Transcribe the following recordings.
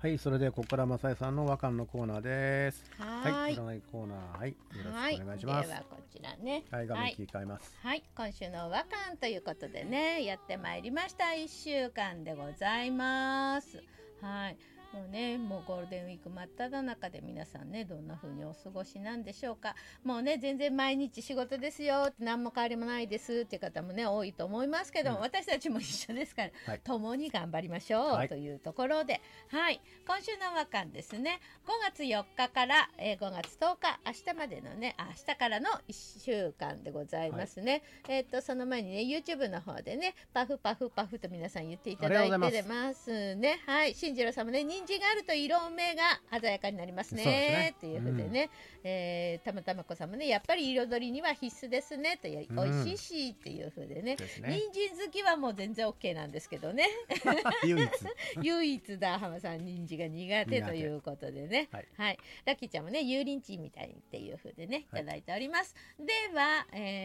はい、それでここからまさえさんの和漢のコーナーです。 はい、 占いコーナー、はい、よろしくお願いします。 ではこちらね。 はい、画面切り替えます。 はい、今週の和漢ということでね、やってまいりました。1週間でございます。はい。もうね、もうゴールデンウィーク真っ只中で皆さんね、どんな風にお過ごしなんでしょうか。もうね、全然毎日仕事ですよって何も変わりもないですっていう方もね、多いと思いますけども、私たちも一緒ですから、共に頑張りましょうというところで、はい、今週の和漢ですね、5月4日から、5月10日、明日までのね、明日からの1週間でございますね。その前にね、YouTube の方でね、パフパフパフと皆さん言っていただいてますね。はい、進次郎さんもね、人参があると色目が鮮やかになりますねっていうふうでね、たまたまこさんもね、やっぱり彩りには必須ですねという、美味しいしっていうふうでね、人参好きはもう全然 OK なんですけどね唯一だ浜さん人参が苦手ということでね、はい、ラッキーちゃんもね、油淋鶏みたいっていうふうでね、いただいております。では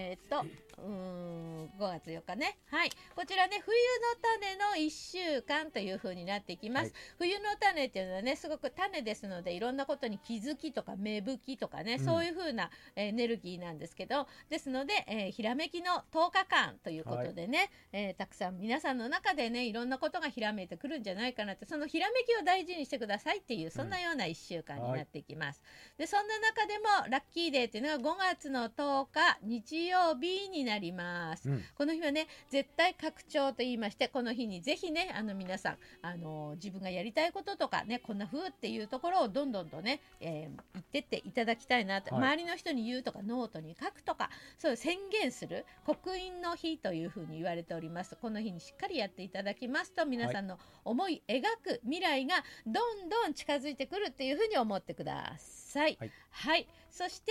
5月4日ね、はい、こちらね、冬の種の1週間というふうになっていきます。冬の種っていうのはね、すごく種ですので、いろんなことに気づきとか芽吹きとかね、そういう風なエネルギーなんですけど、ですので、ひらめきの10日間ということでね、たくさん皆さんの中でね、いろんなことがひらめいてくるんじゃないかなって、そのひらめきを大事にしてくださいっていう、そんなような1週間になっていきます。で、そんな中でもラッキーデーっていうのは5月の10日日曜日になります。この日はね、絶対拡張と言いまして、この日にぜひね、皆さん自分がやりたいこととかね、こんな風っていうところをどんどんとね、言ってっていただきたいなと、周りの人に言うとかノートに書くとか、そういう宣言する刻印の日というふうに言われております。この日にしっかりやっていただきますと、皆さんの思い描く未来がどんどん近づいてくるっていうふうに思ってください。はい、そして、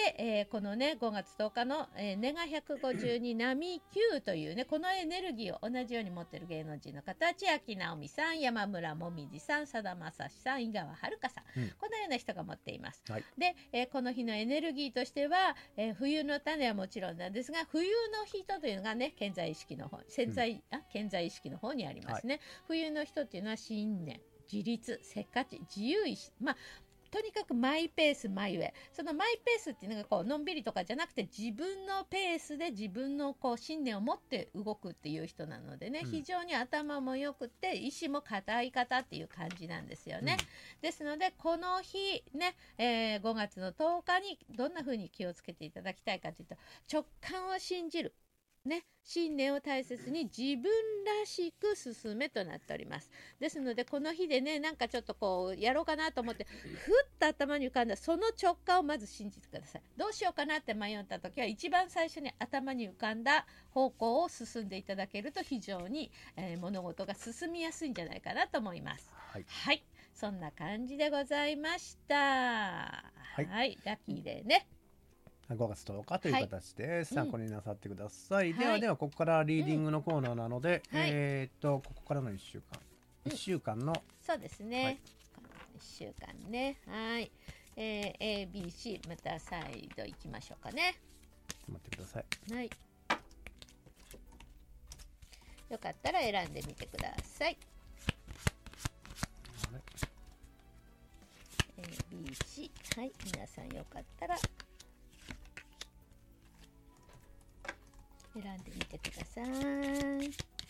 このね5月10日の、ネガ152波9というね、このエネルギーを同じように持っている芸能人の方、千秋直美さん、山村もみじさん、さだまさしさん、井川遥さん、このような人が持っています。で、この日のエネルギーとしては、冬の種はもちろんなんですが、冬の人というのがね、健在意識の方、健在意識の方にありますね。冬の人っていうのは信念、自立、せっかち、自由意志、とにかくマイペースマイウェイ、そのマイペースっていうのがこうのんびりとかじゃなくて、自分のペースで自分のこう信念を持って動くっていう人なのでね、非常に頭も良くて意志も固い方っていう感じなんですよね。ですのでこの日ね、5月の10日にどんな風に気をつけていただきたいかというと、直感を信じるね、信念を大切に自分らしく進めとなっております。ですのでこの日でね、なんかちょっとこうやろうかなと思ってふっと頭に浮かんだその直感をまず信じてください。どうしようかなって迷った時は、一番最初に頭に浮かんだ方向を進んでいただけると非常に、物事が進みやすいんじゃないかなと思います。はい、そんな感じでございました。はい、ラッキーでね、 5月10日という形で参考になさってください。ではここからリーディングのコーナーなので、ここからの1週間のそうですね、この1週間ね、はい、ABC また再度いきましょうかね。 待ってください。 はい、よかったら選んでみてください。ABC、はい、皆さんよかったら選んでみてください。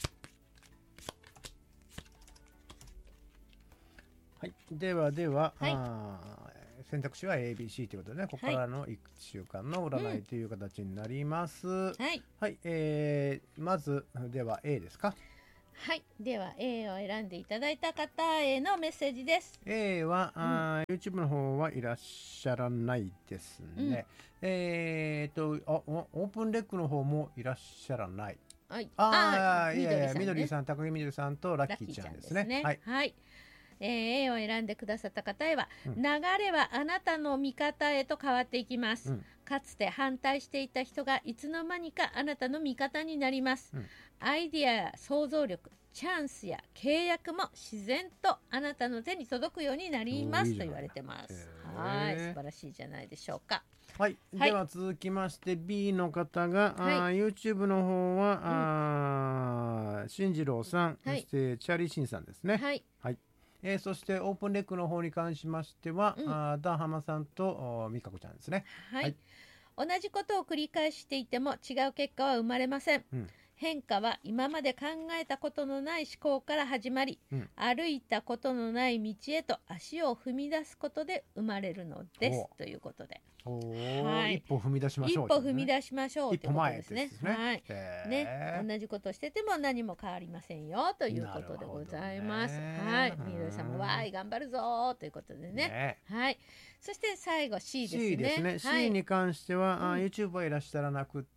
はい、では、選択肢は ABC ということでね、ここからの1週間の占いという形になります。まずでは A ですか。 はい、では A を選んでいただいた方へのメッセージです。 A は、YouTube の方はいらっしゃらないですね。オープンレックの方もいらっしゃらない。みどりさん、高木みどりさんとラッキーちゃんですね。 はい、A を選んでくださった方へは、流れはあなたの味方へと変わっていきます。かつて反対していた人がいつの間にかあなたの味方になります。アイディアや想像力、チャンスや契約も自然とあなたの手に届くようになりますと言われてます。はい、素晴らしいじゃないでしょうか。 では続きまして B の方が、YouTube の方は、進次郎さん、そしてチャーリーシンさんですね。 そしてオープンレックの方に関しましては、ダーハマさんと美香子ちゃんですね。 はい、同じことを繰り返していても違う結果は生まれません。変化は今まで考えたことのない思考から始まり、歩いたことのない道へと足を踏み出すことで生まれるのですということで、 一歩踏み出しましょう、 一歩踏み出しましょうということですね。同じことしてても何も変わりませんよということでございます。みどりさんもわーい頑張るぞということでね。そして最後 C ですね。 C に関しては、YouTube はいらっしゃらなくって、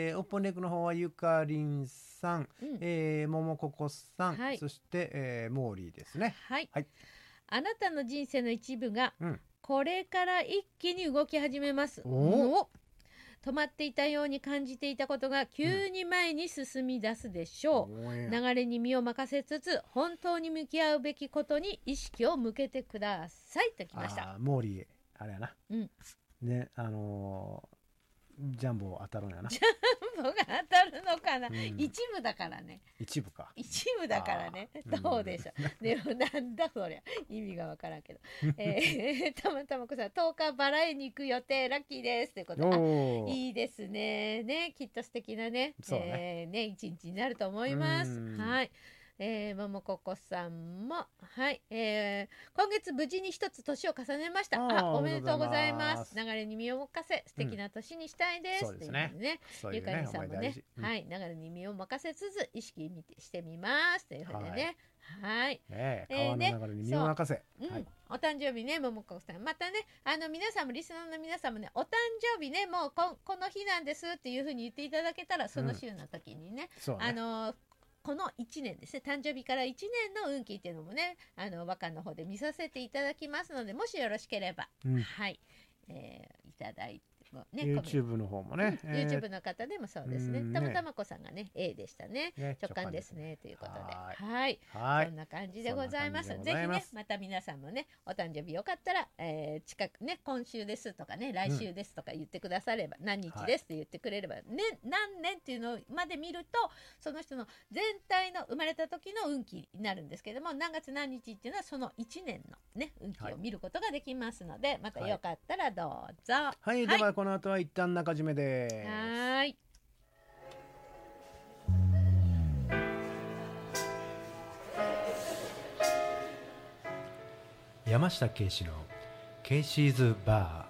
オープンレックの方はゆかりんさん、ももここさん、そして、モーリーですね。 あなたの人生の一部が、これから一気に動き始めます。止まっていたように感じていたことが急に前に進み出すでしょう。流れに身を任せつつ本当に向き合うべきことに意識を向けてくださいときました。 モーリーあれやな、ね、ジャンボ当たるんやな。 ジャンボが当たるのかな、一部だからね。 一部か。 一部だからね。どうでしょう。でもなんだそりゃ意味がわからんけど。たまたまこさん10日バラエに行く予定ラッキーですということで、いいですね。ね、きっと素敵なね、一日になると思います。ももここさんも今月無事に一つ年を重ねました。おめでとうございます。流れに身を任せ素敵な年にしたいです。 そうですね。 ゆかりさんもね、流れに身を任せつつ意識してみますというふうでね。 川の流れに身を任せ。 お誕生日ね、ももこさん。またね、皆さんもリスナーの皆さんもね、お誕生日ね、もうこの日なんですっていうふうに言っていただけたら、その週の時にね、この1年ですね、誕生日から1年の運気っていうのもね、和歌の方で見させていただきますので、もしよろしければ、いただいてもね、 YouTube の方もね、 YouTube の方でもそうですね。たまたまこさんがね A でしたね。直感ですねということで、そんな感じでございます。ぜひね、また皆さんもね、お誕生日よかったら、近くね、今週ですとかね、来週ですとか言ってくだされば、何日ですって言ってくれればね、何年っていうのまで見ると、その人の全体の生まれた時の運気になるんですけども、何月何日っていうのはその1年のね運気を見ることができますので、またよかったらどうぞ。 ではこの後は一旦中締めです。山下圭司のケイシーズバー。